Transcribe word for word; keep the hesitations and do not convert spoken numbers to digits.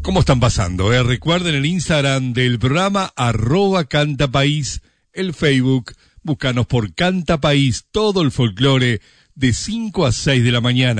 ¿Cómo están pasando? Eh? Recuerden el Instagram del programa, arroba Cantapaís, el Facebook, búscanos por Cantapaís, todo el folclore de cinco a seis de la mañana.